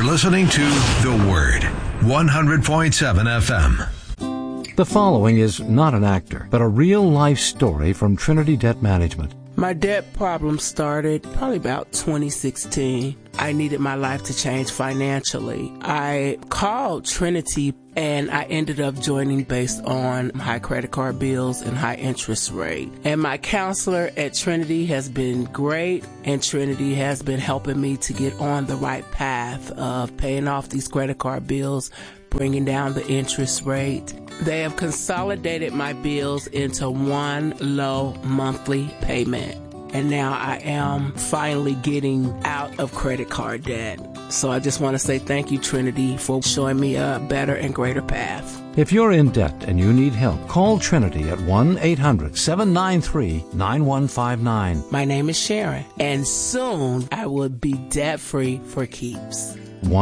listening to The Word, 100.7 FM. The following is not an actor, but a real-life story from Trinity Debt Management. My debt problem started probably about 2016. I needed my life to change financially. I called Trinity and I ended up joining based on high credit card bills and high interest rate. And my counselor at Trinity has been great, and Trinity has been helping me to get on the right path of paying off these credit card bills, bringing down the interest rate. They have consolidated my bills into one low monthly payment. And now I am finally getting out of credit card debt. So I just want to say thank you, Trinity, for showing me a better and greater path. If you're in debt and you need help, call Trinity at 1-800-793-9159. My name is Sharon, and soon I will be debt-free for keeps.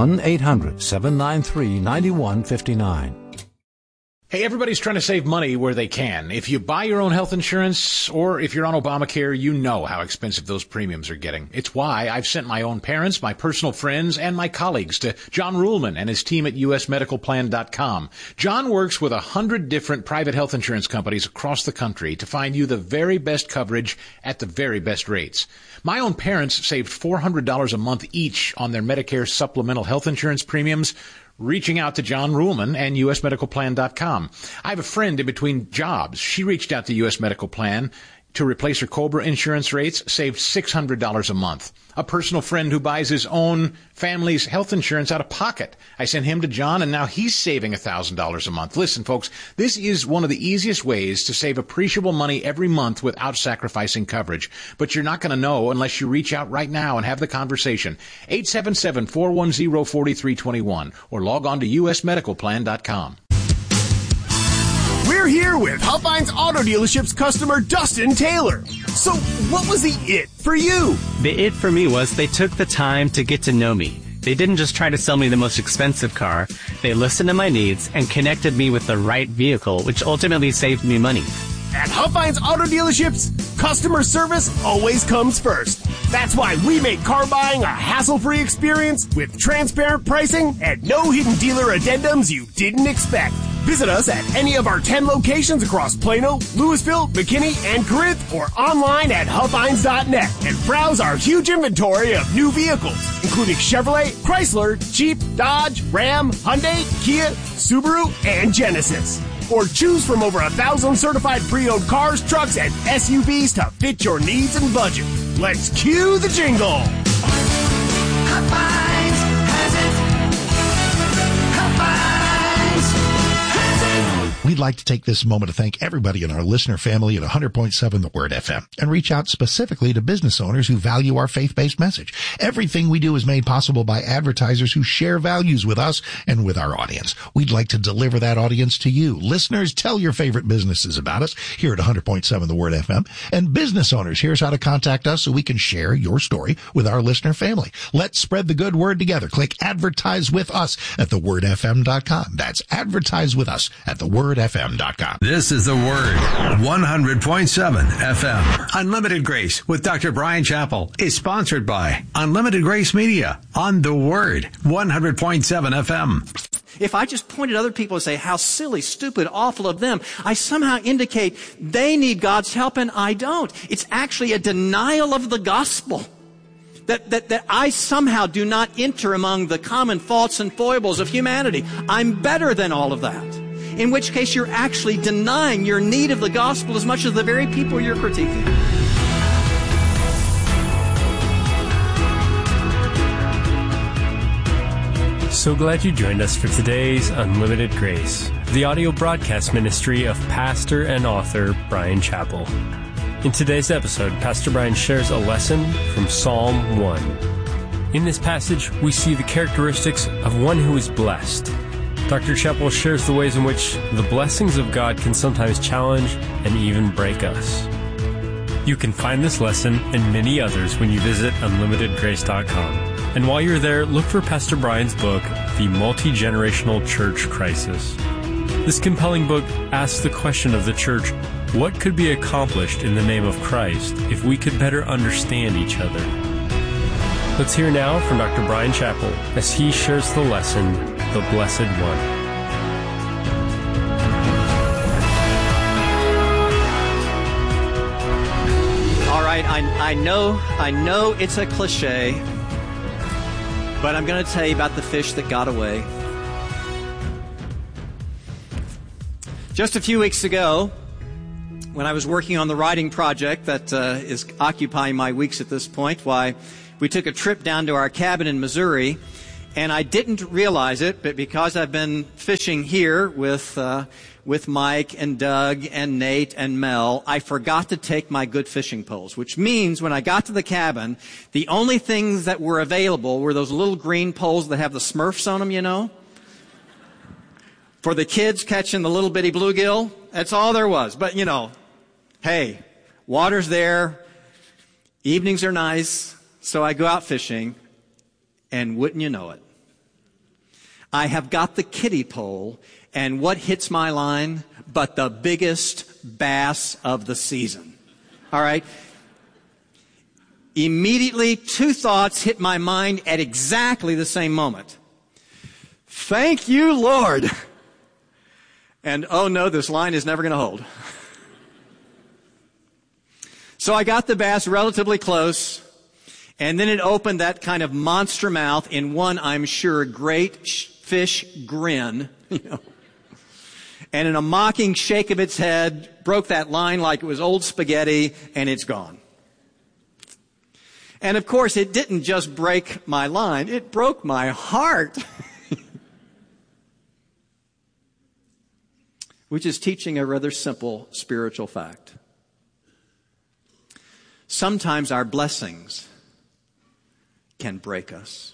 1-800-793-9159. Hey, everybody's trying to save money where they can. If you buy your own health insurance or if you're on Obamacare, you know how expensive those premiums are getting. It's why I've sent my own parents, my personal friends, and my colleagues to John Ruhlman and his team at usmedicalplan.com. John works with 100 different private health insurance companies across the country to find you the very best coverage at the very best rates. My own parents saved $400 a month each on their Medicare supplemental health insurance premiums, reaching out to John Ruhlman and usmedicalplan.com. I have a friend in between jobs. She reached out to US Medical Plan to replace her COBRA insurance rates, saved $600 a month. A personal friend who buys his own family's health insurance out of pocket. I sent him to John, and now he's saving $1,000 a month. Listen, folks, this is one of the easiest ways to save appreciable money every month without sacrificing coverage. But you're not going to know unless you reach out right now and have the conversation. 877-410-4321 or log on to usmedicalplan.com. We're here with Huffines Auto Dealership's customer, Dustin Taylor. So, what was the it for you? The it for me was they took the time to get to know me. They didn't just try to sell me the most expensive car. They listened to my needs and connected me with the right vehicle, which ultimately saved me money. At Huffines Auto Dealerships, customer service always comes first. That's why we make car buying a hassle-free experience with transparent pricing and no hidden dealer addendums you didn't expect. Visit us at any of our 10 locations across Plano, Louisville, McKinney, and Corinth, or online at Huffines.net and browse our huge inventory of new vehicles, including Chevrolet, Chrysler, Jeep, Dodge, Ram, Hyundai, Kia, Subaru, and Genesis. Or choose from over 1,000 certified pre-owned cars, trucks, and SUVs to fit your needs and budget. Let's cue the jingle. Huffines has it. Huffines has it. We'd like to take this moment to thank everybody in our listener family at 100.7 The Word FM and reach out specifically to business owners who value our faith-based message. Everything we do is made possible by advertisers who share values with us and with our audience. We'd like to deliver that audience to you. Listeners, tell your favorite businesses about us here at 100.7 The Word FM. And business owners, here's how to contact us so we can share your story with our listener family. Let's spread the good word together. Click Advertise with Us at thewordfm.com. That's Advertise with Us at thewordfm.com. This is The Word, 100.7 FM. Unlimited Grace with Dr. Brian Chappell is sponsored by Unlimited Grace Media on The Word, 100.7 FM. If I just point at other people and say, how silly, stupid, awful of them, I somehow indicate they need God's help and I don't. It's actually a denial of the gospel. That I somehow do not enter among the common faults and foibles of humanity. I'm better than all of that. In which case you're actually denying your need of the gospel as much as the very people you're critiquing. So glad you joined us for today's Unlimited Grace, the audio broadcast ministry of pastor and author Brian Chappell. In today's episode, Pastor Brian shares a lesson from Psalm 1. In this passage, we see the characteristics of one who is blessed. Dr. Chappell shares the ways in which the blessings of God can sometimes challenge and even break us. You can find this lesson and many others when you visit unlimitedgrace.com. And while you're there, look for Pastor Brian's book, The Multi-Generational Church Crisis. This compelling book asks the question of the church, what could be accomplished in the name of Christ if we could better understand each other? Let's hear now from Dr. Bryan Chapell as he shares the lesson, The Blessed One. All right, I know it's a cliche, but I'm going to tell you about the fish that got away. Just a few weeks ago, when I was working on the writing project that is occupying my weeks at this point, we took a trip down to our cabin in Missouri, and I didn't realize it, but because I've been fishing here with Mike and Doug and Nate and Mel, I forgot to take my good fishing poles, which means when I got to the cabin, the only things that were available were those little green poles that have the Smurfs on them, you know? For the kids catching the little bitty bluegill, that's all there was. But, you know, hey, water's there, evenings are nice, so I go out fishing, and wouldn't you know it, I have got the kiddie pole, and what hits my line but the biggest bass of the season. All right? Immediately, two thoughts hit my mind at exactly the same moment. Thank you, Lord. And oh no, this line is never going to hold. So I got the bass relatively close, and then it opened that kind of monster mouth in one, I'm sure, great fish grin, you know. And in a mocking shake of its head, broke that line like it was old spaghetti, and it's gone. And of course, it didn't just break my line, it broke my heart. Which is teaching a rather simple spiritual fact. Sometimes our blessings can break us.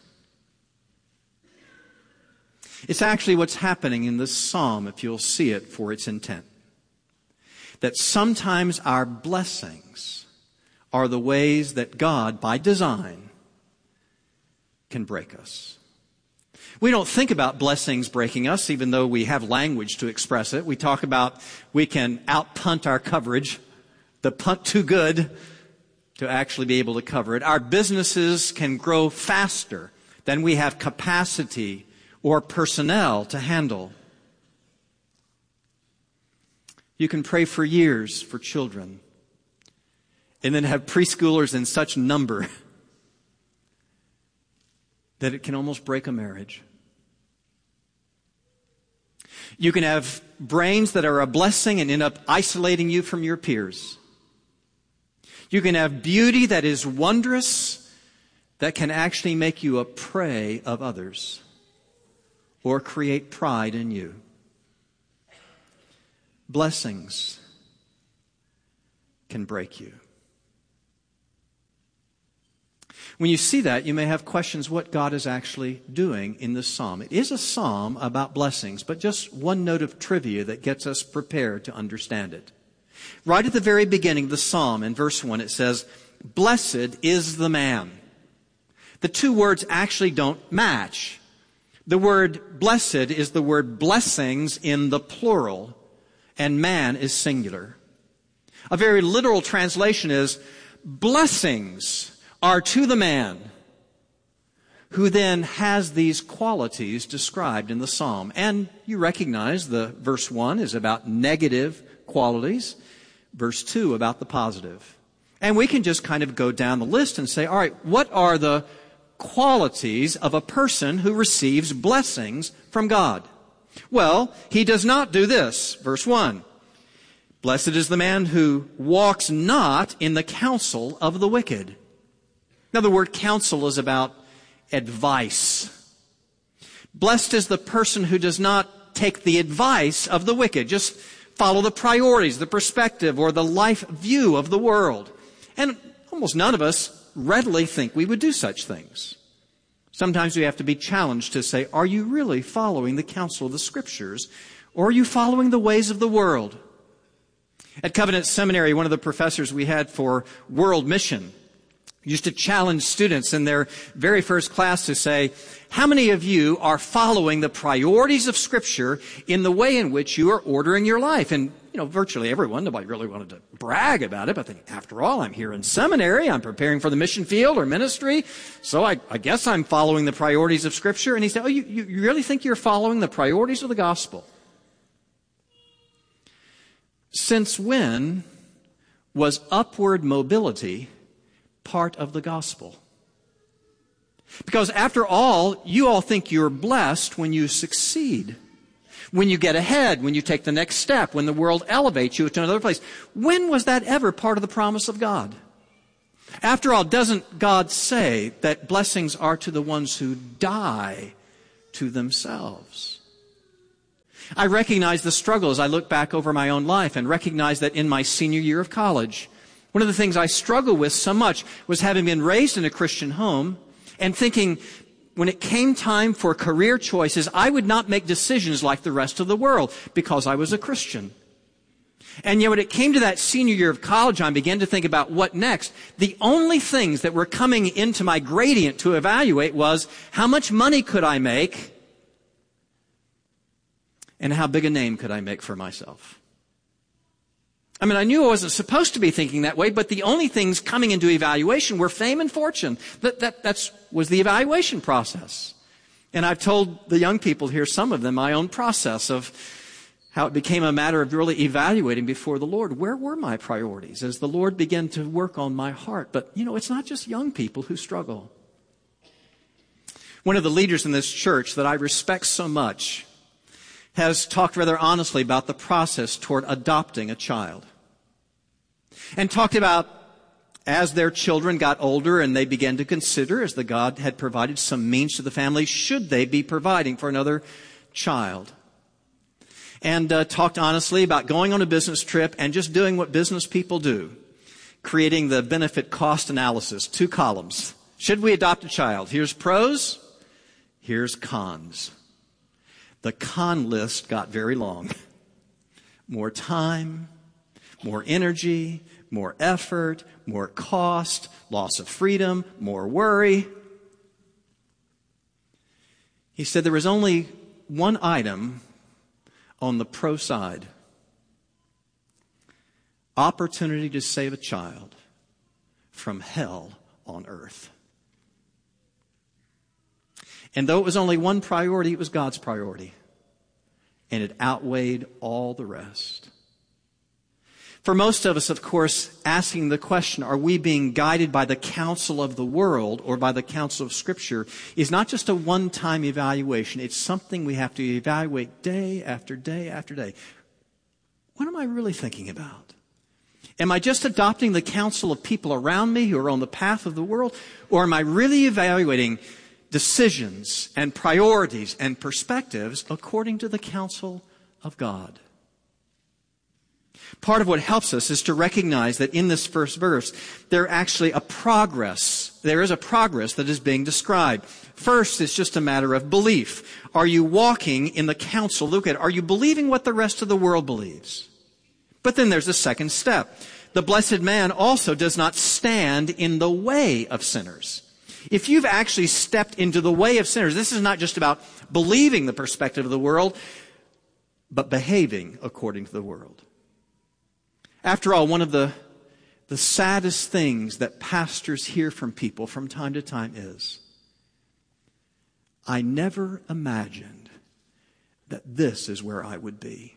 It's actually what's happening in this psalm, if you'll see it for its intent. That sometimes our blessings are the ways that God, by design, can break us. We don't think about blessings breaking us, even though we have language to express it. We talk about we can out-punt our coverage, the punt too good to actually be able to cover it. Our businesses can grow faster than we have capacity or personnel to handle. You can pray for years for children and then have preschoolers in such number that it can almost break a marriage. You can have brains that are a blessing and end up isolating you from your peers. You can have beauty that is wondrous that can actually make you a prey of others or create pride in you. Blessings can break you. When you see that, you may have questions what God is actually doing in this psalm. It is a psalm about blessings, but just one note of trivia that gets us prepared to understand it. Right at the very beginning of the psalm, in verse 1, it says, "Blessed is the man." The two words actually don't match. The word blessed is the word blessings in the plural, and man is singular. A very literal translation is, blessings are to the man who then has these qualities described in the psalm. And you recognize the verse 1 is about negative qualities, verse 2 about the positive. And we can just kind of go down the list and say, all right, what are the qualities of a person who receives blessings from God? Well, he does not do this. Verse 1, blessed is the man who walks not in the counsel of the wicked. Now, the word counsel is about advice. Blessed is the person who does not take the advice of the wicked, just follow the priorities, the perspective, or the life view of the world. And almost none of us readily think we would do such things. Sometimes we have to be challenged to say, are you really following the counsel of the Scriptures, or are you following the ways of the world? At Covenant Seminary, one of the professors we had for world mission used to challenge students in their very first class to say, how many of you are following the priorities of Scripture in the way in which you are ordering your life? And virtually everyone. Nobody really wanted to brag about it, but after all, I'm here in seminary. I'm preparing for the mission field or ministry. So I guess I'm following the priorities of Scripture. And he said, oh, you really think you're following the priorities of the gospel? Since when was upward mobility part of the gospel? Because after all, you all think you're blessed when you succeed, when you get ahead, when you take the next step, when the world elevates you to another place. When was that ever part of the promise of God? After all, doesn't God say that blessings are to the ones who die to themselves? I recognize the struggle as I look back over my own life and recognize that in my senior year of college, one of the things I struggled with so much was having been raised in a Christian home and thinking when it came time for career choices, I would not make decisions like the rest of the world because I was a Christian. And yet when it came to that senior year of college, I began to think about what next. The only things that were coming into my gradient to evaluate was how much money could I make and how big a name could I make for myself. I mean, I knew I wasn't supposed to be thinking that way, but the only things coming into evaluation were fame and fortune. That was the evaluation process. And I've told the young people here, some of them, my own process of how it became a matter of really evaluating before the Lord. Where were my priorities as the Lord began to work on my heart? But, it's not just young people who struggle. One of the leaders in this church that I respect so much has talked rather honestly about the process toward adopting a child. And talked about as their children got older and they began to consider, as the God had provided some means to the family, should they be providing for another child? And talked honestly about going on a business trip and just doing what business people do. Creating the benefit cost analysis, 2 columns. Should we adopt a child? Here's pros, here's cons. The con list got very long. More time, more energy, more effort, more cost, loss of freedom, more worry. He said there was only one item on the pro side. Opportunity to save a child from hell on earth. And though it was only one priority, it was God's priority. And it outweighed all the rest. For most of us, of course, asking the question, are we being guided by the counsel of the world or by the counsel of Scripture, is not just a one-time evaluation. It's something we have to evaluate day after day after day. What am I really thinking about? Am I just adopting the counsel of people around me who are on the path of the world? Or am I really evaluating decisions and priorities and perspectives according to the counsel of God? Part of what helps us is to recognize that in this first verse, there is a progress that is being described. First, it's just a matter of belief. Are you walking in the counsel? Look at it. Are you believing what the rest of the world believes? But then there's a second step. The blessed man also does not stand in the way of sinners. If you've actually stepped into the way of sinners, this is not just about believing the perspective of the world, but behaving according to the world. After all, one of the saddest things that pastors hear from people from time to time is, I never imagined that this is where I would be.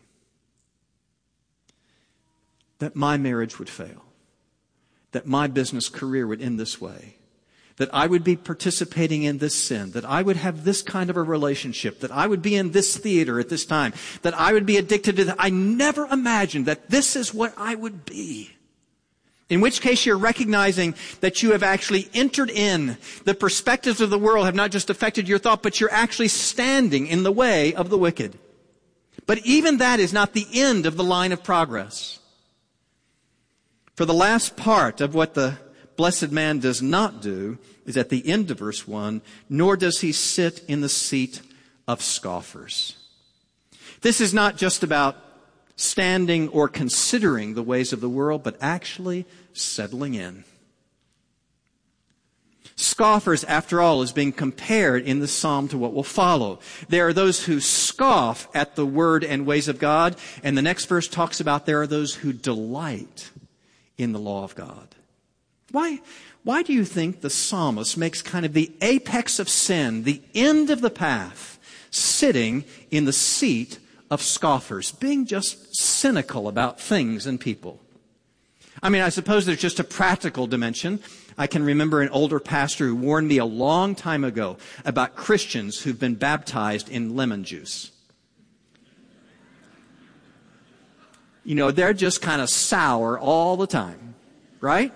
That my marriage would fail. That my business career would end this way. That I would be participating in this sin, that I would have this kind of a relationship, that I would be in this theater at this time, that I would be addicted to that. I never imagined that this is what I would be. In which case you're recognizing that you have actually entered in. The perspectives of the world have not just affected your thought, but you're actually standing in the way of the wicked. But even that is not the end of the line of progress. For the last part of what the blessed man does not do is at the end of verse 1, nor does he sit in the seat of scoffers. This is not just about standing or considering the ways of the world, but actually settling in. Scoffers, after all, is being compared in the psalm to what will follow. There are those who scoff at the word and ways of God, and the next verse talks about there are those who delight in the law of God. Why do you think the psalmist makes kind of the apex of sin, the end of the path, sitting in the seat of scoffers, being just cynical about things and people? I mean, I suppose there's just a practical dimension. I can remember an older pastor who warned me a long time ago about Christians who've been baptized in lemon juice. You know, they're just kind of sour all the time, right?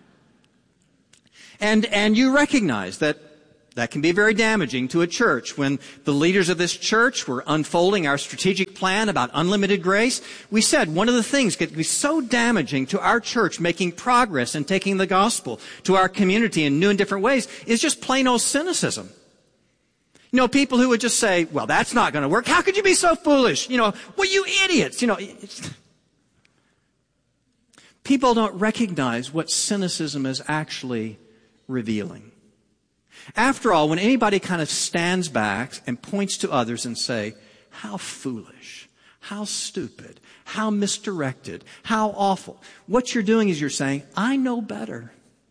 And you recognize that can be very damaging to a church. When the leaders of this church were unfolding our strategic plan about unlimited grace, we said one of the things that could be so damaging to our church making progress and taking the gospel to our community in new and different ways is just plain old cynicism. You know, people who would just say, well, that's not going to work. How could you be so foolish? You know, well, you idiots. You know, people don't recognize what cynicism is actually revealing. After all, when anybody kind of stands back and points to others and say, how foolish, how stupid, how misdirected, how awful, what you're doing is you're saying, I know better.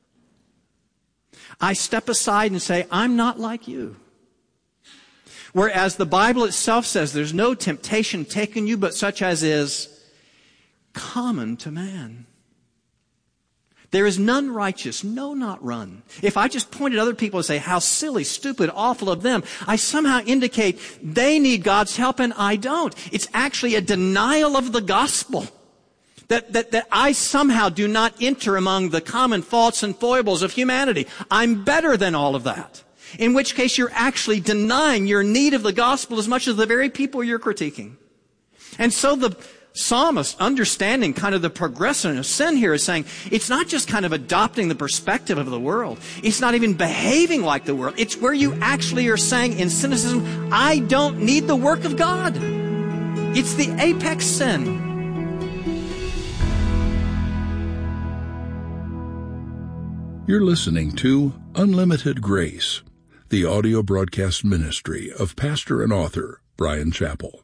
I step aside and say, I'm not like you. Whereas the Bible itself says there's no temptation taken you but such as is common to man. There is none righteous, no, not one. If I just point at other people and say, how silly, stupid, awful of them, I somehow indicate they need God's help and I don't. It's actually a denial of the gospel. That I somehow do not enter among the common faults and foibles of humanity. I'm better than all of that. In which case you're actually denying your need of the gospel as much as the very people you're critiquing. And so the psalmist, understanding kind of the progression of sin here, is saying it's not just kind of adopting the perspective of the world. It's not even behaving like the world. It's where you actually are saying in cynicism, I don't need the work of God. It's the apex sin. You're listening to Unlimited Grace, the audio broadcast ministry of pastor and author Bryan Chapell.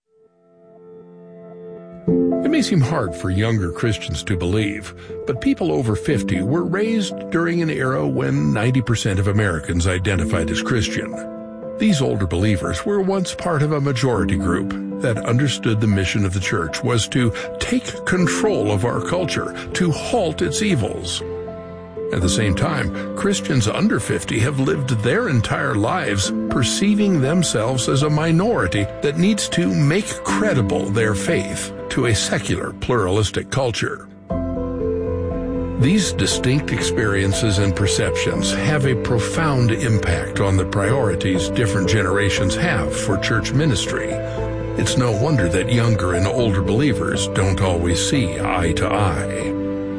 It may seem hard for younger Christians to believe, but people over 50 were raised during an era when 90% of Americans identified as Christian. These older believers were once part of a majority group that understood the mission of the church was to take control of our culture, to halt its evils. At the same time, Christians under 50 have lived their entire lives perceiving themselves as a minority that needs to make credible their faith to a secular, pluralistic culture. These distinct experiences and perceptions have a profound impact on the priorities different generations have for church ministry. It's no wonder that younger and older believers don't always see eye to eye.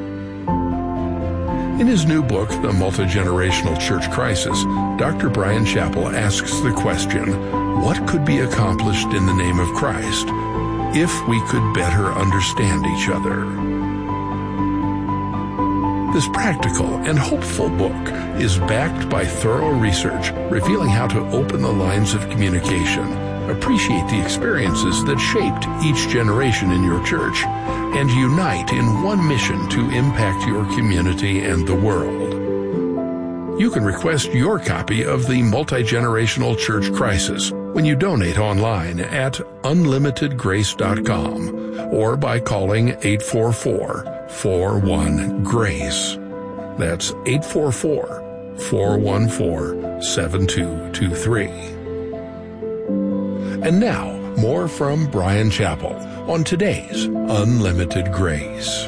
In his new book, The Multigenerational Church Crisis, Dr. Bryan Chapell asks the question, what could be accomplished in the name of Christ if we could better understand each other? This practical and hopeful book is backed by thorough research revealing how to open the lines of communication, appreciate the experiences that shaped each generation in your church, and unite in one mission to impact your community and the world. You can request your copy of The Multigenerational Church Crisis when you donate online at unlimitedgrace.com or by calling 844-41-GRACE. That's 844-414-7223. And now, more from Bryan Chapell on today's Unlimited Grace.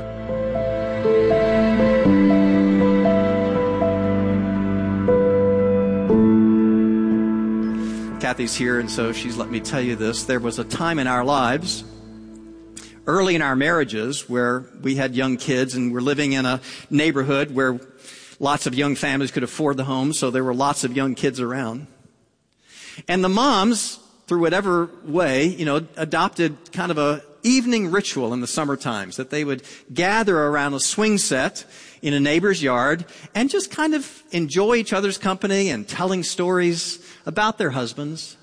Kathy's here, and so she's let me tell you this. There was a time in our lives, early in our marriages, where we had young kids and we're living in a neighborhood where lots of young families could afford the home, so there were lots of young kids around. And the moms, through whatever way, adopted kind of a evening ritual in the summer times, that they would gather around a swing set in a neighbor's yard and just kind of enjoy each other's company and telling stories about their husbands.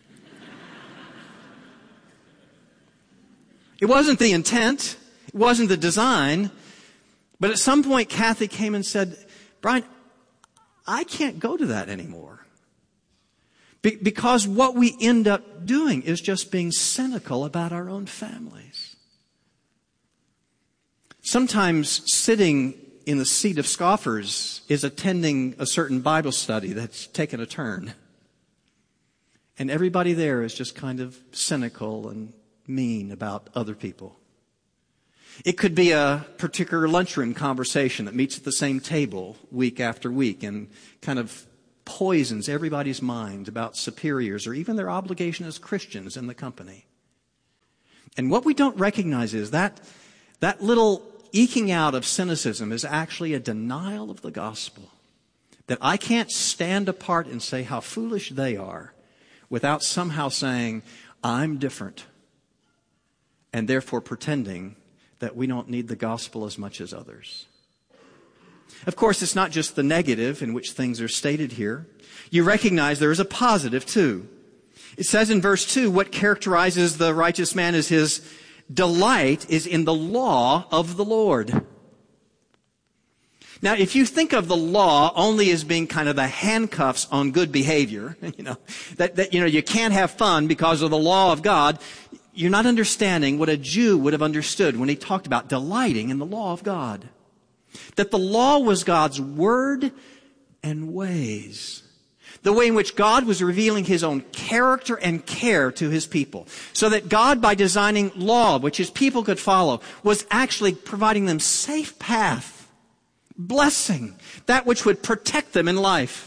It wasn't the intent. It wasn't the design. But at some point, Kathy came and said, Brian, I can't go to that anymore. Because what we end up doing is just being cynical about our own families. Sometimes sitting in the seat of scoffers is attending a certain Bible study that's taken a turn. And everybody there is just kind of cynical and mean about other people. It could be a particular lunchroom conversation that meets at the same table week after week and kind of poisons everybody's mind about superiors or even their obligation as Christians in the company. And what we don't recognize is that little eking out of cynicism is actually a denial of the gospel. That I can't stand apart and say how foolish they are without somehow saying, I'm different, and therefore pretending that we don't need the gospel as much as others. Of course, it's not just the negative in which things are stated here. You recognize there is a positive too. It says in verse 2, what characterizes the righteous man is his delight is in the law of the Lord. Now, if you think of the law only as being kind of the handcuffs on good behavior, that you can't have fun because of the law of God, you're not understanding what a Jew would have understood when he talked about delighting in the law of God. That the law was God's word and ways. The way in which God was revealing his own character and care to his people. So that God, by designing law, which his people could follow, was actually providing them safe path, blessing, that which would protect them in life.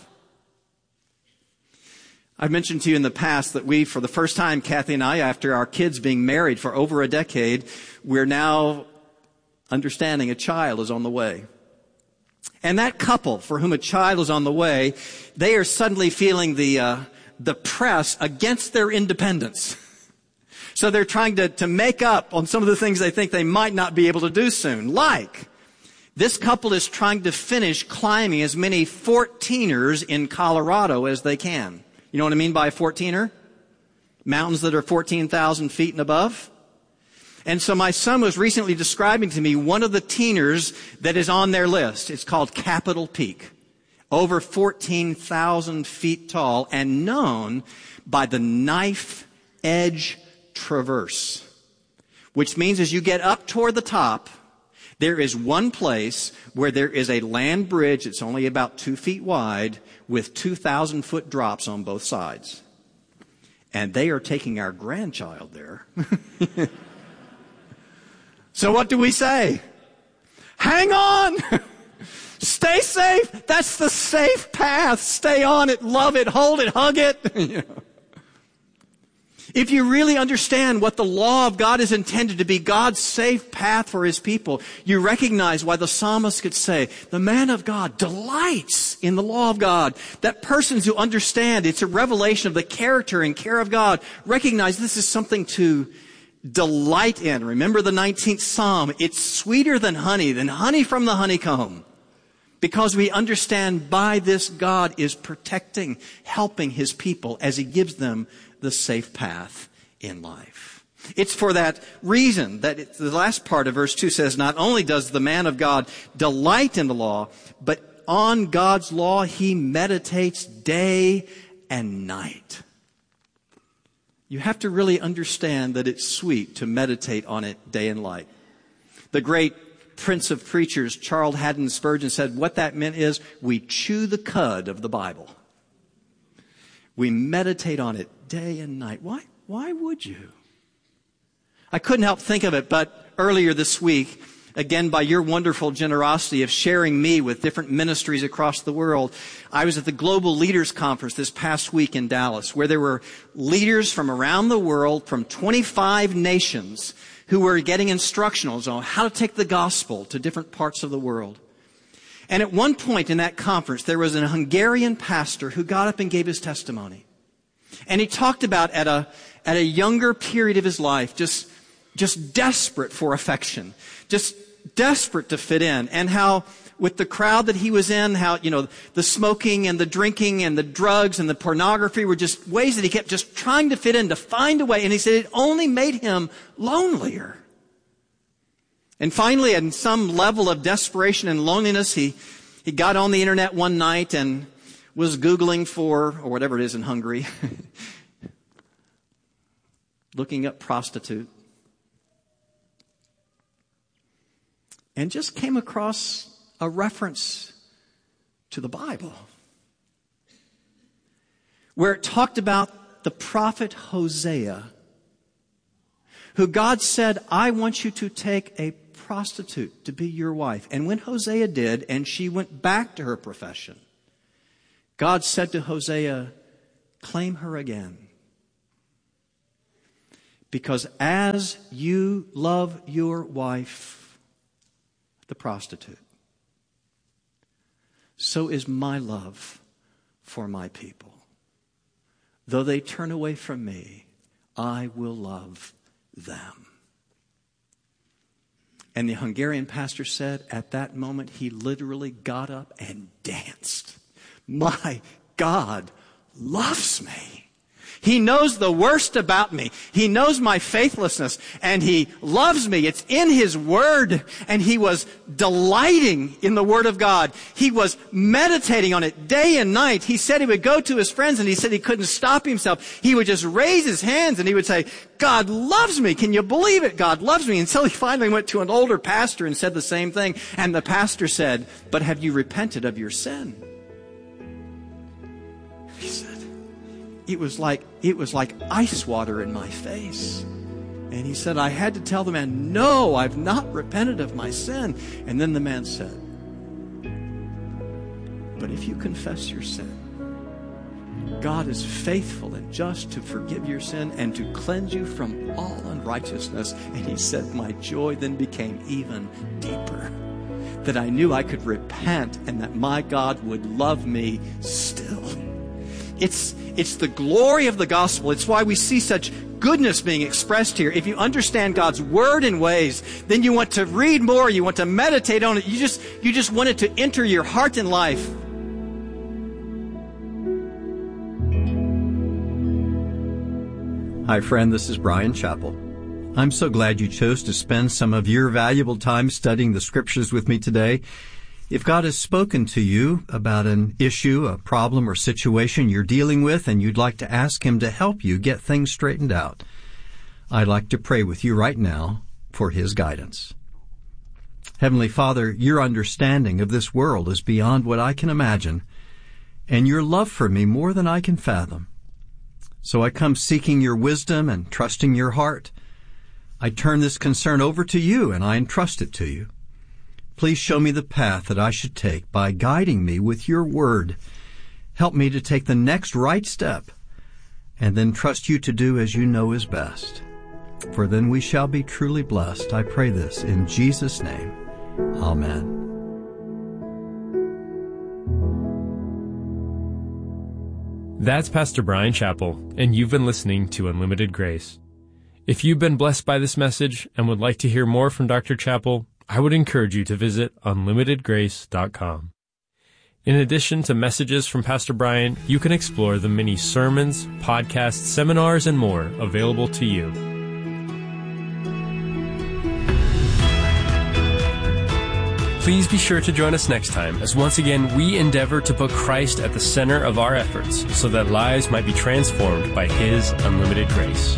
I've mentioned to you in the past that we, for the first time, Kathy and I, after our kids being married for over a decade, we're now understanding a child is on the way. And that couple for whom a child is on the way, they are suddenly feeling the press against their independence. So they're trying to make up on some of the things they think they might not be able to do soon. Like, this couple is trying to finish climbing as many 14ers in Colorado as they can. You know what I mean by a 14er? Mountains that are 14,000 feet and above. And so my son was recently describing to me one of the teeners that is on their list. It's called Capitol Peak. Over 14,000 feet tall and known by the Knife Edge Traverse. Which means as you get up toward the top, there is one place where there is a land bridge that's only about 2 feet wide with 2,000-foot drops on both sides. And they are taking our grandchild there. So what do we say? Hang on! Stay safe! That's the safe path. Stay on it, love it, hold it, hug it. If you really understand what the law of God is intended to be, God's safe path for his people, you recognize why the psalmist could say, the man of God delights in the law of God. That persons who understand it's a revelation of the character and care of God recognize this is something to delight in. Remember the 19th Psalm. It's sweeter than honey from the honeycomb. Because we understand by this God is protecting, helping his people as he gives them the safe path in life. It's for that reason that the last part of verse 2 says, not only does the man of God delight in the law, but on God's law he meditates day and night. You have to really understand that it's sweet to meditate on it day and night. The great Prince of Preachers, Charles Haddon Spurgeon, said what that meant is we chew the cud of the Bible. We meditate on it day and night. Why would you? I couldn't help think of it, but earlier this week, again by your wonderful generosity of sharing me with different ministries across the world, I was at the Global Leaders Conference this past week in Dallas, where there were leaders from around the world, from 25 nations, who were getting instructionals on how to take the gospel to different parts of the world. And at one point in that conference, there was a Hungarian pastor who got up and gave his testimony. And he talked about at a younger period of his life, just desperate for affection, just desperate to fit in, and how with the crowd that he was in, how, the smoking and the drinking and the drugs and the pornography were just ways that he kept just trying to fit in, to find a way. And he said it only made him lonelier. And finally, at some level of desperation and loneliness, he got on the internet one night and was Googling for, or whatever it is in Hungary, looking up prostitute. And just came across a reference to the Bible where it talked about the prophet Hosea, who God said, I want you to take a prostitute to be your wife. And when Hosea did, and she went back to her profession, God said to Hosea, claim her again. Because as you love your wife, the prostitute, so is my love for my people. Though they turn away from me, I will love them. And the Hungarian pastor said at that moment he literally got up and danced. My God loves me. He knows the worst about me. He knows my faithlessness, and He loves me. It's in His Word, and he was delighting in the Word of God. He was meditating on it day and night. He said he would go to his friends, and he said he couldn't stop himself. He would just raise his hands, and he would say, God loves me. Can you believe it? God loves me. Until he finally went to an older pastor and said the same thing. And the pastor said, but have you repented of your sin? He said, it was like ice water in my face. And he said, I had to tell the man, no, I've not repented of my sin. And then the man said, but if you confess your sin, God is faithful and just to forgive your sin and to cleanse you from all unrighteousness. And he said, my joy then became even deeper, that I knew I could repent and that my God would love me still. It's the glory of the gospel. It's why we see such goodness being expressed here. If you understand God's word in ways, then you want to read more, you want to meditate on it. You just want it to enter your heart and life. Hi, friend. This is Brian Chappell. I'm so glad you chose to spend some of your valuable time studying the Scriptures with me today. If God has spoken to you about an issue, a problem, or situation you're dealing with, and you'd like to ask Him to help you get things straightened out, I'd like to pray with you right now for His guidance. Heavenly Father, your understanding of this world is beyond what I can imagine, and your love for me more than I can fathom. So I come seeking your wisdom and trusting your heart. I turn this concern over to you, and I entrust it to you. Please show me the path that I should take by guiding me with your word. Help me to take the next right step, and then trust you to do as you know is best. For then we shall be truly blessed. I pray this in Jesus' name. Amen. That's Pastor Brian Chappell, and you've been listening to Unlimited Grace. If you've been blessed by this message and would like to hear more from Dr. Chappell, I would encourage you to visit unlimitedgrace.com. In addition to messages from Pastor Brian, you can explore the many sermons, podcasts, seminars, and more available to you. Please be sure to join us next time as once again we endeavor to put Christ at the center of our efforts so that lives might be transformed by His unlimited grace.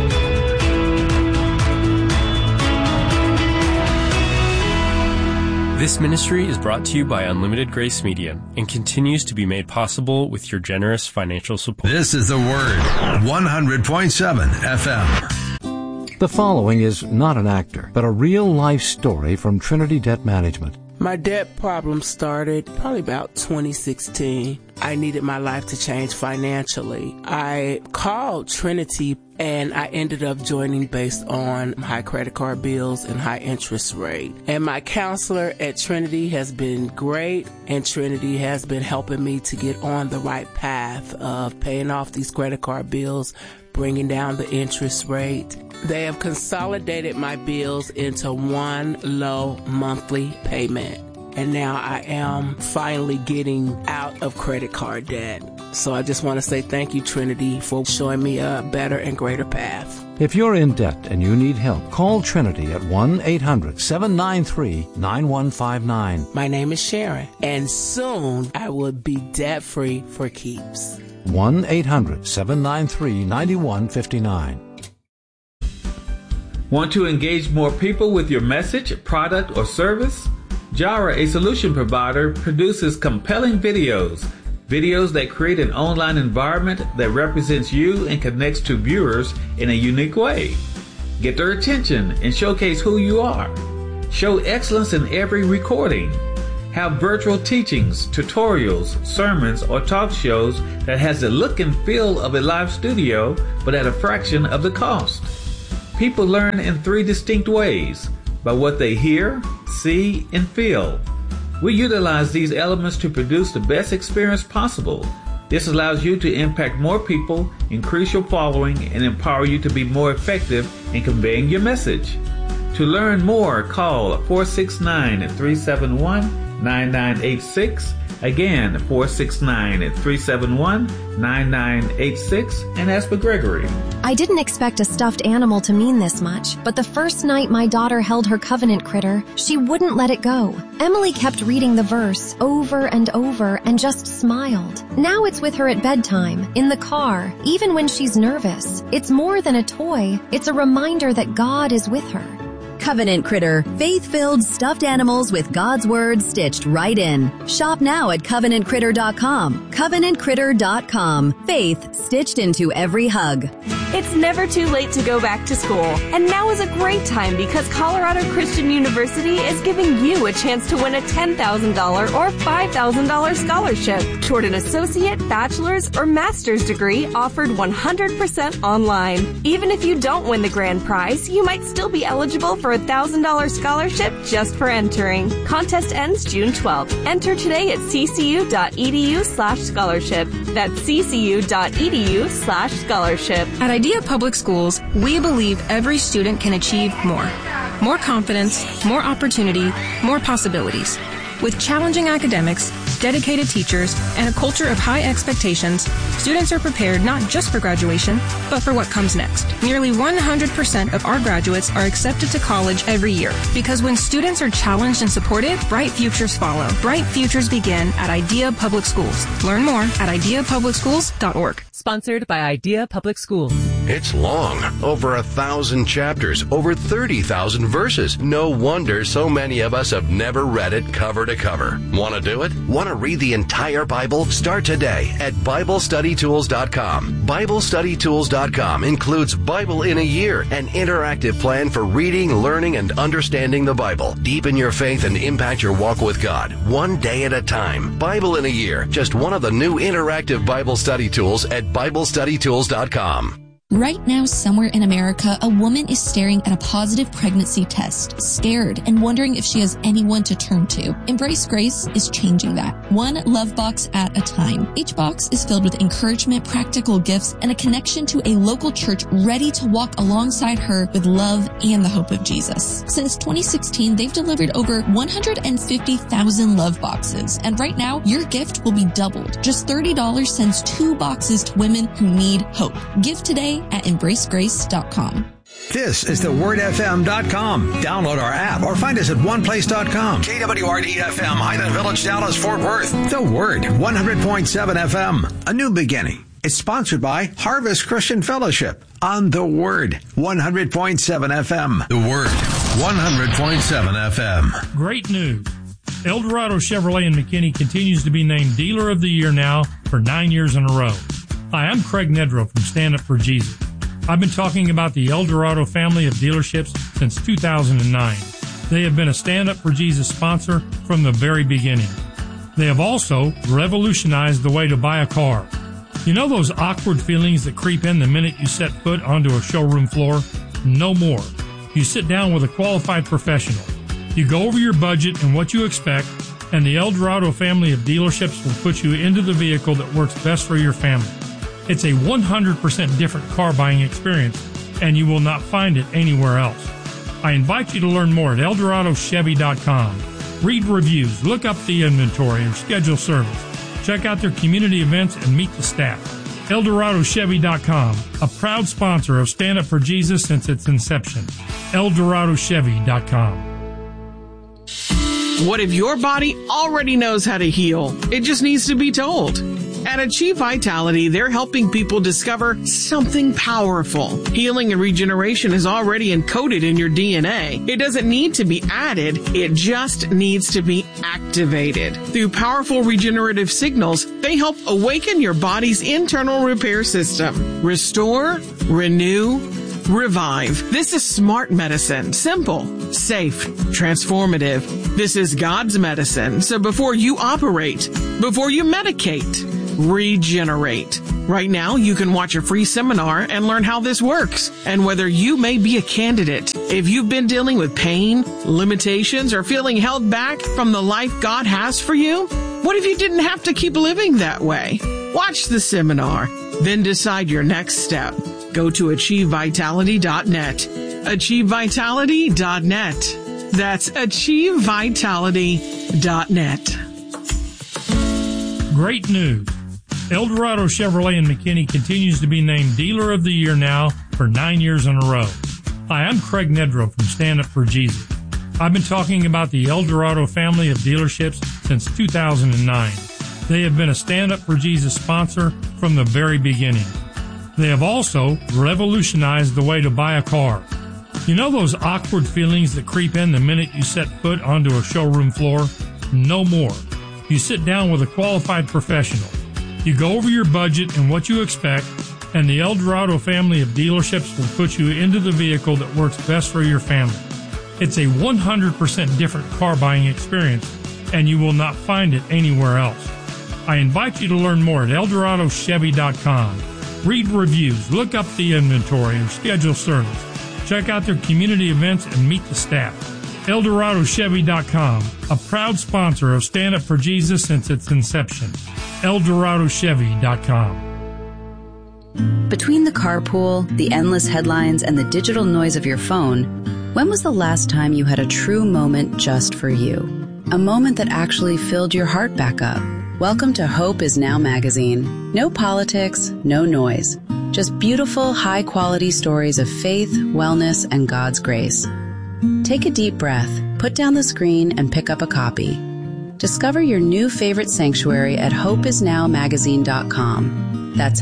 This ministry is brought to you by Unlimited Grace Media and continues to be made possible with your generous financial support. This is The Word, 100.7 FM. The following is not an actor, but a real-life story from Trinity Debt Management. My debt problem started probably about 2016. I needed my life to change financially. I called Trinity and I ended up joining based on high credit card bills and high interest rate. And my counselor at Trinity has been great, and Trinity has been helping me to get on the right path of paying off these credit card bills, bringing down the interest rate. They have consolidated my bills into one low monthly payment. and now I am finally getting out of credit card debt. So I just want to say thank you, Trinity, for showing me a better and greater path. If you're in debt and you need help, call Trinity at 1-800-793-9159. My name is Sharon, and soon I will be debt-free for keeps. 1-800-793-9159. Want to engage more people with your message, product, or service? Jara, a solution provider, produces compelling videos that create an online environment that represents you and connects to viewers in a unique way. Get their attention and showcase who you are. Show excellence in every recording. Have virtual teachings, tutorials, sermons, or talk shows that has the look and feel of a live studio, but at a fraction of the cost. People learn in 3 distinct ways: by what they hear, see, and feel. We utilize these elements to produce the best experience possible. This allows you to impact more people, increase your following, and empower you to be more effective in conveying your message. To learn more, call 469-371-9986. Again, 469-371-9986, and ask for Gregory. I didn't expect a stuffed animal to mean this much, but the first night my daughter held her covenant critter, she wouldn't let it go. Emily kept reading the verse over and over and just smiled. Now it's with her at bedtime, in the car, even when she's nervous. It's more than a toy. It's a reminder that God is with her. Covenant Critter, faith-filled stuffed animals with God's Word stitched right in. Shop now at CovenantCritter.com. CovenantCritter.com. Faith stitched into every hug. It's never too late to go back to school, and now is a great time because Colorado Christian University is giving you a chance to win a $10,000 or $5,000 scholarship toward an associate, bachelor's, or master's degree offered 100% online. Even if you don't win the grand prize, you might still be eligible for a $1,000 scholarship just for entering. Contest ends June 12th. Enter today at ccu.edu/scholarship. That's ccu.edu/scholarship. At Idea Public Schools, we believe every student can achieve more. More confidence, more opportunity, more possibilities. With challenging academics, dedicated teachers, and a culture of high expectations, students are prepared not just for graduation, but for what comes next. Nearly 100% of our graduates are accepted to college every year, because when students are challenged and supported, bright futures follow. Bright futures begin at Idea Public Schools. Learn more at ideapublicschools.org. Sponsored by Idea Public Schools. It's long, over 1,000 chapters, over 30,000 verses. No wonder so many of us have never read it cover to cover. Want to do it? Want to read the entire Bible? Start today at BibleStudyTools.com. BibleStudyTools.com includes Bible in a Year, an interactive plan for reading, learning, and understanding the Bible. Deepen your faith and impact your walk with God, one day at a time. Bible in a Year, just one of the new interactive Bible study tools at BibleStudyTools.com. Right now, somewhere in America, a woman is staring at a positive pregnancy test, scared and wondering if she has anyone to turn to. Embrace Grace is changing that, one love box at a time. Each box is filled with encouragement, practical gifts, and a connection to a local church ready to walk alongside her with love and the hope of Jesus. Since 2016, they've delivered over 150,000 love boxes, and right now, your gift will be doubled. Just $30 sends 2 boxes to women who need hope. Give today at embracegrace.com. This is thewordfm.com. Download our app or find us at oneplace.com. KWRD-FM, Highland Village, Dallas, Fort Worth. The Word, 100.7 FM. A new beginning. It's sponsored by Harvest Christian Fellowship on The Word, 100.7 FM. The Word, 100.7 FM. Great news. Eldorado Chevrolet in McKinney continues to be named Dealer of the Year now for 9 years in a row. Hi, I'm Craig Nedrow from Stand Up for Jesus. I've been talking about the Eldorado family of dealerships since 2009. They have been a Stand Up for Jesus sponsor from the very beginning. They have also revolutionized the way to buy a car. You know those awkward feelings that creep in the minute you set foot onto a showroom floor? No more. You sit down with a qualified professional. You go over your budget and what you expect, and the Eldorado family of dealerships will put you into the vehicle that works best for your family. It's a 100% different car buying experience, and you will not find it anywhere else. I invite you to learn more at EldoradoChevy.com. Read reviews, look up the inventory, and schedule service. Check out their community events and meet the staff. ElDoradoChevy.com, a proud sponsor of Stand Up for Jesus since its inception. ElDoradoChevy.com. What if your body already knows how to heal? It just needs to be told. At Achieve Vitality, they're helping people discover something powerful. Healing and regeneration is already encoded in your DNA. It doesn't need to be added. It just needs to be activated. Through powerful regenerative signals, they help awaken your body's internal repair system. Restore, renew, revive. This is smart medicine. Simple, safe, transformative. This is God's medicine. So before you operate, before you medicate, regenerate. Right now, you can watch a free seminar and learn how this works and whether you may be a candidate. If you've been dealing with pain, limitations, or feeling held back from the life God has for you, what if you didn't have to keep living that way? Watch the seminar, then decide your next step. Go to AchieveVitality.net. AchieveVitality.net. That's AchieveVitality.net. Great news. Eldorado Chevrolet in McKinney continues to be named Dealer of the Year now for 9 years in a row. Hi, I'm Craig Nedrow from Stand Up for Jesus. I've been talking about the Eldorado family of dealerships since 2009. They have been a Stand Up for Jesus sponsor from the very beginning. They have also revolutionized the way to buy a car. You know those awkward feelings that creep in the minute you set foot onto a showroom floor? No more. You sit down with a qualified professional. You go over your budget and what you expect, and the Eldorado family of dealerships will put you into the vehicle that works best for your family. It's a 100% different car buying experience, and you will not find it anywhere else. I invite you to learn more at ElDoradoChevy.com. Read reviews, look up the inventory, and schedule service. Check out their community events and meet the staff. ElDoradoChevy.com, a proud sponsor of Stand Up for Jesus since its inception. ElDoradoChevy.com. Between the carpool, the endless headlines, and the digital noise of your phone, when was the last time you had a true moment just for you? A moment that actually filled your heart back up. Welcome to Hope Is Now magazine. No politics, no noise. Just beautiful, high-quality stories of faith, wellness, and God's grace. Take a deep breath, put down the screen, and pick up a copy. Discover your new favorite sanctuary at hopeisnowmagazine.com. That's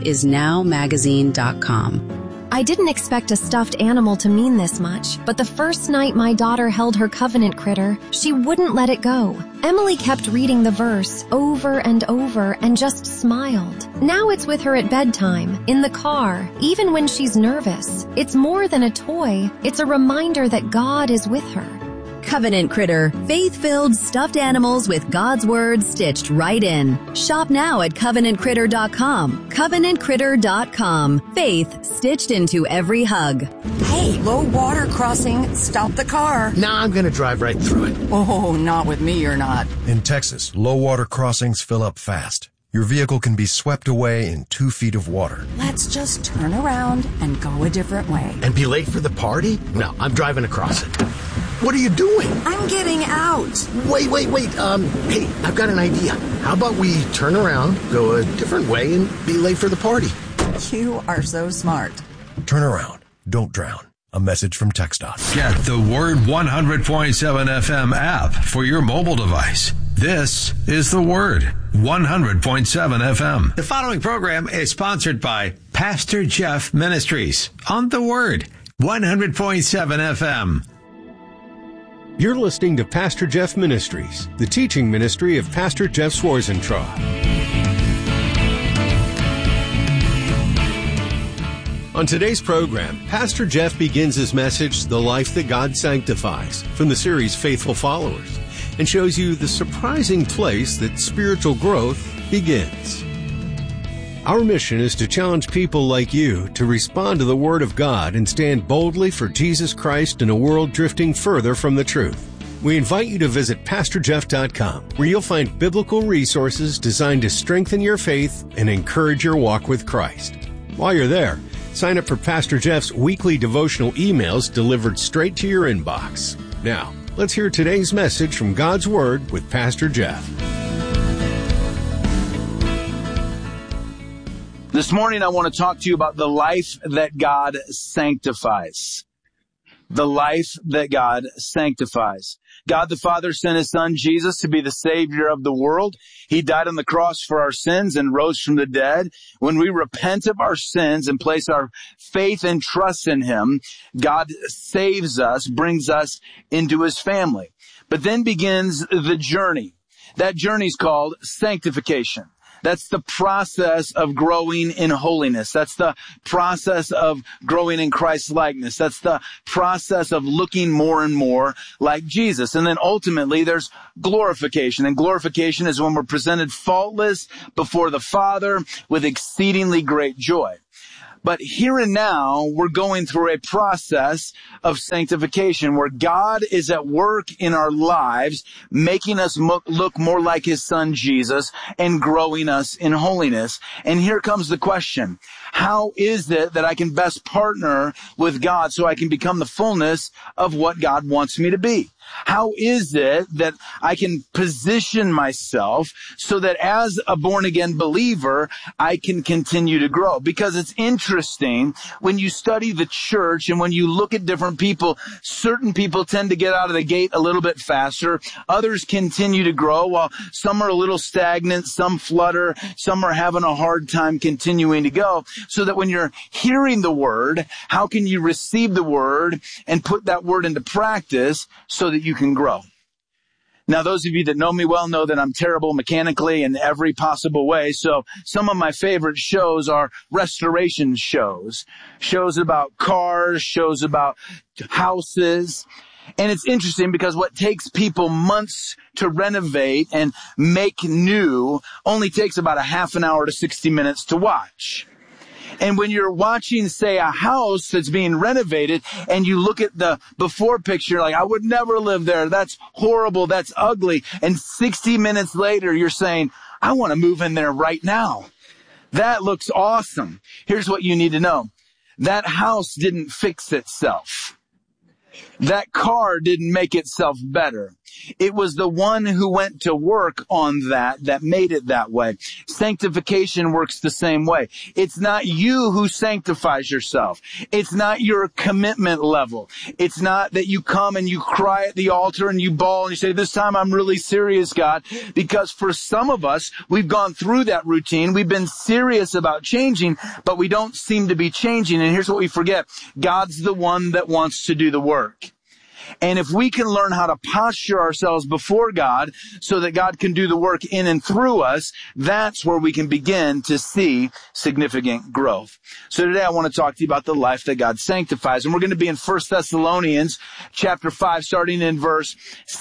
hopeisnowmagazine.com. I didn't expect a stuffed animal to mean this much, but the first night my daughter held her covenant critter, she wouldn't let it go. Emily kept reading the verse over and over and just smiled. Now it's with her at bedtime, in the car, even when she's nervous. It's more than a toy. It's a reminder that God is with her. Covenant Critter, faith-filled stuffed animals with God's Word stitched right in. Shop now at CovenantCritter.com. CovenantCritter.com. Faith stitched into every hug. Hey, low water crossing. Stop the car. Nah, I'm going to drive right through it. Oh, not with me, you're not. In Texas, low water crossings fill up fast. Your vehicle can be swept away in 2 feet of water. Let's just turn around and go a different way. And be late for the party? No, I'm driving across it. What are you doing? I'm getting out. Wait. Hey, I've got an idea. How about we turn around, go a different way, and be late for the party? You are so smart. Turn around. Don't drown. A message from TxDOT. Get the Word 100.7 FM app for your mobile device. This is the Word 100.7 FM. The following program is sponsored by Pastor Jeff Ministries on the Word 100.7 FM. You're listening to Pastor Jeff Ministries, the teaching ministry of Pastor Jeff Schwarzentraub. On today's program, Pastor Jeff begins his message, The Life That God Sanctifies, from the series Faithful Followers, and shows you the surprising place that spiritual growth begins. Our mission is to challenge people like you to respond to the Word of God and stand boldly for Jesus Christ in a world drifting further from the truth. We invite you to visit PastorJeff.com, where you'll find biblical resources designed to strengthen your faith and encourage your walk with Christ. While you're there, sign up for Pastor Jeff's weekly devotional emails delivered straight to your inbox. Now, Let's hear today's message from God's Word with Pastor Jeff. This morning I want to talk to you about the life that God sanctifies. The life that God sanctifies. God the Father sent His Son Jesus to be the Savior of the world. He died on the cross for our sins and rose from the dead. When we repent of our sins and place our faith and trust in Him, God saves us, brings us into His family. But then begins the journey. That journey is called sanctification. That's the process of growing in holiness. That's the process of growing in Christ's likeness. That's the process of looking more and more like Jesus. And then ultimately there's glorification. And glorification is when we're presented faultless before the Father with exceedingly great joy. But here and now, we're going through a process of sanctification where God is at work in our lives, making us look more like His Son Jesus and growing us in holiness. And here comes the question. How is it that I can best partner with God so I can become the fullness of what God wants me to be? How is it that I can position myself so that as a born-again believer, I can continue to grow? Because it's interesting, when you study the church and when you look at different people, certain people tend to get out of the gate a little bit faster. Others continue to grow, while some are a little stagnant, some flutter, some are having a hard time continuing to go. So that when you're hearing the Word, how can you receive the Word and put that Word into practice so that you can grow? Now, those of you that know me well know that I'm terrible mechanically in every possible way. So some of my favorite shows are restoration shows, shows about cars, shows about houses. And it's interesting because what takes people months to renovate and make new only takes about a half an hour to 60 minutes to watch. And when you're watching, say, a house that's being renovated and you look at the before picture, like, I would never live there. That's horrible. That's ugly. And 60 minutes later, you're saying, I want to move in there right now. That looks awesome. Here's what you need to know. That house didn't fix itself. That car didn't make itself better. It was the one who went to work on that made it that way. Sanctification works the same way. It's not you who sanctifies yourself. It's not your commitment level. It's not that you come and you cry at the altar and you bawl and you say, this time I'm really serious, God. Because for some of us, we've gone through that routine. We've been serious about changing, but we don't seem to be changing. And here's what we forget. God's the one that wants to do the work. And if we can learn how to posture ourselves before God so that God can do the work in and through us, that's where we can begin to see significant growth. So today I want to talk to you about the life that God sanctifies. And we're going to be in 1 Thessalonians chapter 5, starting in verse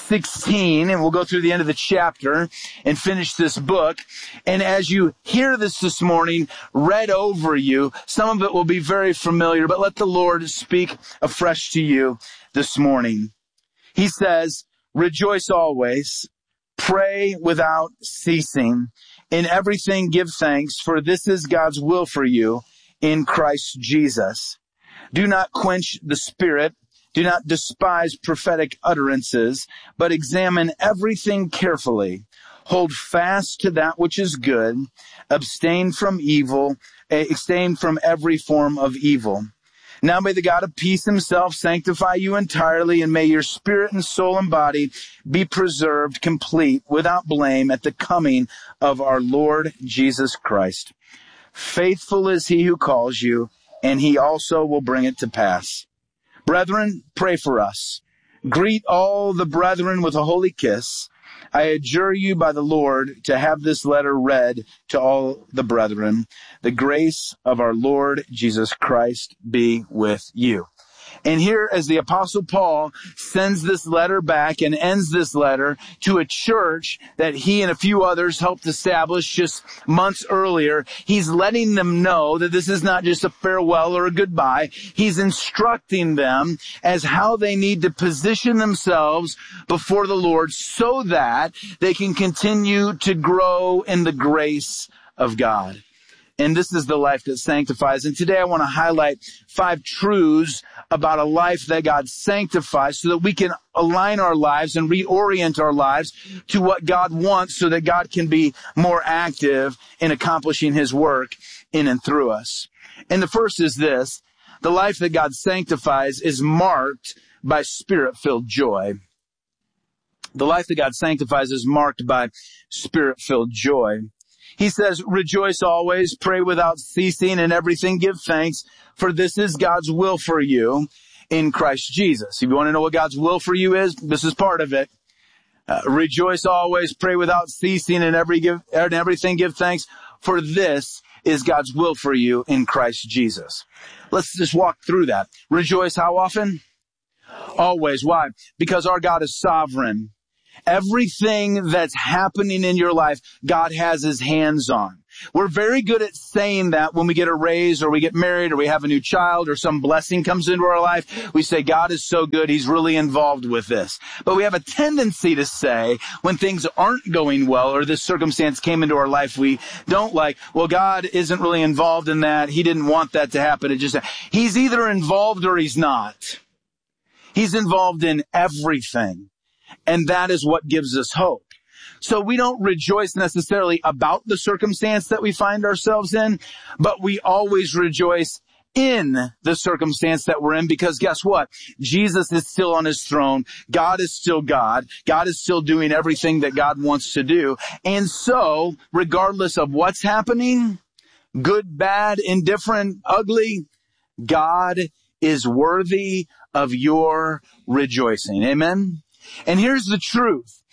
16. And we'll go through the end of the chapter and finish this book. And as you hear this morning read over you, some of it will be very familiar, but let the Lord speak afresh to you this morning. He says, rejoice always, pray without ceasing, in everything give thanks, for this is God's will for you in Christ Jesus. Do not quench the Spirit, do not despise prophetic utterances, but examine everything carefully. Hold fast to that which is good, abstain from every form of evil. Now may the God of peace himself sanctify you entirely, and may your spirit and soul and body be preserved complete without blame at the coming of our Lord Jesus Christ. Faithful is he who calls you, and he also will bring it to pass. Brethren, pray for us. Greet all the brethren with a holy kiss. I adjure you by the Lord to have this letter read to all the brethren. The grace of our Lord Jesus Christ be with you. And here, as the Apostle Paul sends this letter back and ends this letter to a church that he and a few others helped establish just months earlier, he's letting them know that this is not just a farewell or a goodbye. He's instructing them as how they need to position themselves before the Lord so that they can continue to grow in the grace of God. And this is the life that sanctifies. And today I want to highlight 5 truths about a life that God sanctifies so that we can align our lives and reorient our lives to what God wants so that God can be more active in accomplishing his work in and through us. And the first is this: the life that God sanctifies is marked by Spirit-filled joy. The life that God sanctifies is marked by Spirit-filled joy. He says, rejoice always, pray without ceasing, and everything give thanks, for this is God's will for you in Christ Jesus. If you want to know what God's will for you is, this is part of it. Rejoice always, pray without ceasing, and everything give thanks, for this is God's will for you in Christ Jesus. Let's just walk through that. Rejoice how often? Always. Why? Because our God is sovereign. Everything that's happening in your life, God has his hands on. We're very good at saying that when we get a raise or we get married or we have a new child or some blessing comes into our life. We say, God is so good, he's really involved with this. But we have a tendency to say when things aren't going well or this circumstance came into our life we don't like, well, God isn't really involved in that. He didn't want that to happen. He's either involved or he's not. He's involved in everything. And that is what gives us hope. So we don't rejoice necessarily about the circumstance that we find ourselves in, but we always rejoice in the circumstance that we're in, because guess what? Jesus is still on his throne. God is still God. God is still doing everything that God wants to do. And so, regardless of what's happening, good, bad, indifferent, ugly, God is worthy of your rejoicing. Amen? And here's the truth.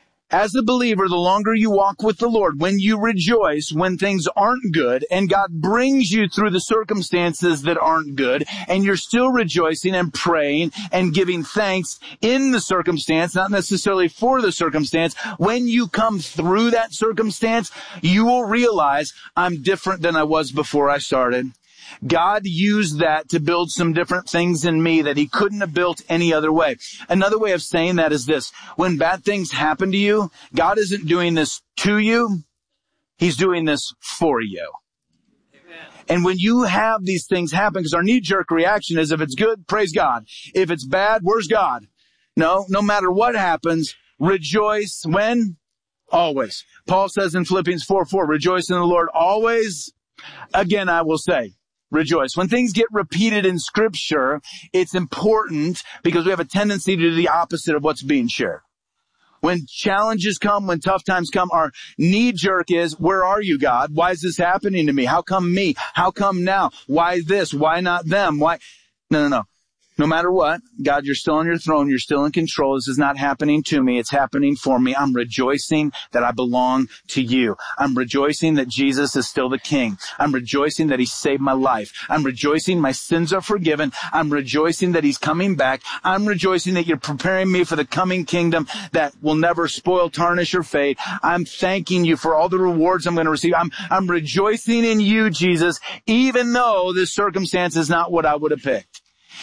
As a believer, the longer you walk with the Lord, when you rejoice when things aren't good, and God brings you through the circumstances that aren't good, and you're still rejoicing and praying and giving thanks in the circumstance, not necessarily for the circumstance, when you come through that circumstance, you will realize I'm different than I was before I started. God used that to build some different things in me that he couldn't have built any other way. Another way of saying that is this: when bad things happen to you, God isn't doing this to you. He's doing this for you. Amen. And when you have these things happen, because our knee-jerk reaction is if it's good, praise God. If it's bad, where's God? No matter what happens, rejoice when? Always. Paul says in Philippians 4:4, rejoice in the Lord always. Again, I will say, rejoice. When things get repeated in Scripture, it's important because we have a tendency to do the opposite of what's being shared. When challenges come, when tough times come, our knee-jerk is, where are you, God? Why is this happening to me? How come me? How come now? Why this? Why not them? Why? No. No matter what, God, you're still on your throne. You're still in control. This is not happening to me. It's happening for me. I'm rejoicing that I belong to you. I'm rejoicing that Jesus is still the King. I'm rejoicing that he saved my life. I'm rejoicing my sins are forgiven. I'm rejoicing that he's coming back. I'm rejoicing that you're preparing me for the coming kingdom that will never spoil, tarnish, or fade. I'm thanking you for all the rewards I'm going to receive. I'm rejoicing in you, Jesus, even though this circumstance is not what I would have picked.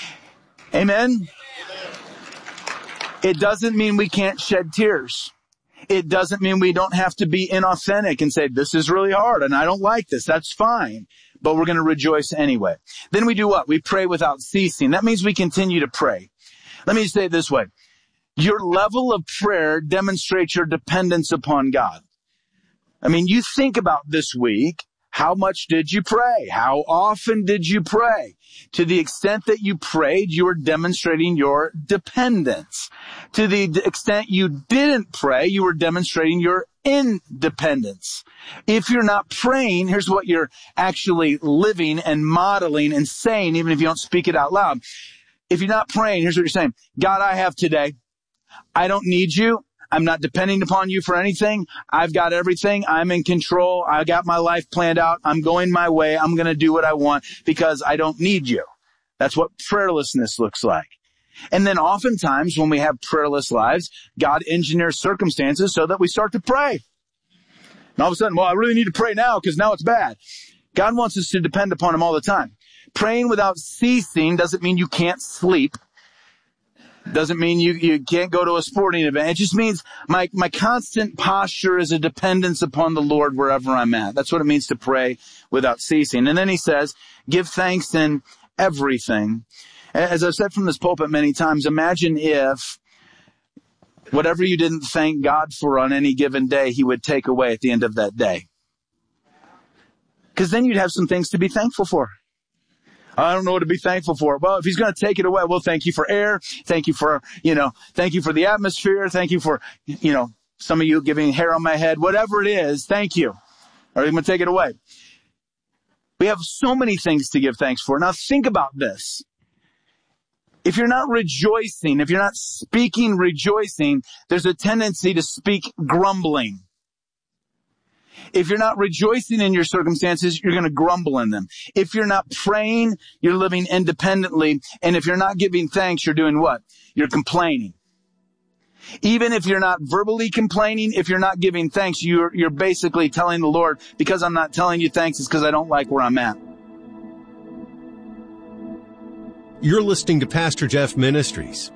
Amen? It doesn't mean we can't shed tears. It doesn't mean we don't have to be inauthentic and say, this is really hard and I don't like this. That's fine. But we're going to rejoice anyway. Then we do what? We pray without ceasing. That means we continue to pray. Let me say it this way. Your level of prayer demonstrates your dependence upon God. I mean, you think about this week. How much did you pray? How often did you pray? To the extent that you prayed, you were demonstrating your dependence. To the extent you didn't pray, you were demonstrating your independence. If you're not praying, here's what you're actually living and modeling and saying, even if you don't speak it out loud. If you're not praying, here's what you're saying. God, I have today. I don't need you. I'm not depending upon you for anything. I've got everything. I'm in control. I got my life planned out. I'm going my way. I'm going to do what I want because I don't need you. That's what prayerlessness looks like. And then oftentimes when we have prayerless lives, God engineers circumstances so that we start to pray. And all of a sudden, well, I really need to pray now because now it's bad. God wants us to depend upon him all the time. Praying without ceasing doesn't mean you can't sleep. Doesn't mean you can't go to a sporting event. It just means my constant posture is a dependence upon the Lord wherever I'm at. That's what it means to pray without ceasing. And then he says, give thanks in everything. As I've said from this pulpit many times, imagine if whatever you didn't thank God for on any given day, he would take away at the end of that day. Because then you'd have some things to be thankful for. I don't know what to be thankful for. Well, if he's going to take it away, well, thank you for air. Thank you for the atmosphere. Thank you for, some of you giving hair on my head, whatever it is. Thank you. Or he's going to take it away. We have so many things to give thanks for. Now think about this. If you're not rejoicing, if you're not speaking rejoicing, there's a tendency to speak grumbling. If you're not rejoicing in your circumstances, you're going to grumble in them. If you're not praying, you're living independently. And if you're not giving thanks, you're doing what? You're complaining. Even if you're not verbally complaining, if you're not giving thanks, you're basically telling the Lord, because I'm not telling you thanks, it's because I don't like where I'm at. You're listening to Pastor Jeff Ministries.